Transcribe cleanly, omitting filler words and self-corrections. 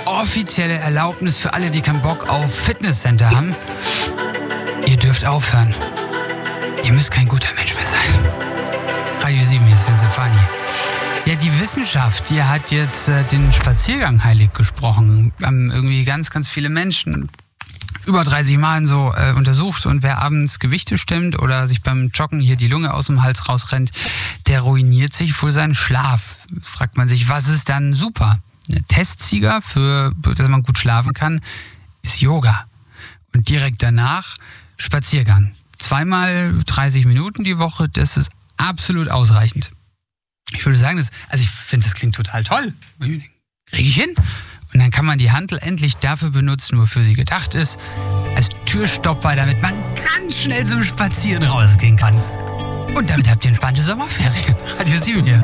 offizielle Erlaubnis für alle, die keinen Bock auf Fitnesscenter haben. Ihr dürft aufhören. Ihr müsst kein guter Mensch mehr sein. Radio 7, hier ist Vince Stefani. Ja, die Wissenschaft, die hat jetzt den Spaziergang heilig gesprochen. Haben irgendwie ganz, ganz viele Menschen über 30 Mal so untersucht, und wer abends Gewichte stemmt oder sich beim Joggen hier die Lunge aus dem Hals rausrennt, der ruiniert sich wohl seinen Schlaf. Fragt man sich, was ist dann super? Ein Testsieger für, dass man gut schlafen kann, ist Yoga. Und direkt danach Spaziergang. 2-mal 30 Minuten die Woche, das ist absolut ausreichend. Ich würde sagen, ich finde, das klingt total toll. Kriege ich hin? Und dann kann man die Hantel endlich dafür benutzen, wofür sie gedacht ist, als Türstopper, damit man ganz schnell zum Spazieren rausgehen kann. Und damit habt ihr entspannte Sommerferien. Radio 7 hier.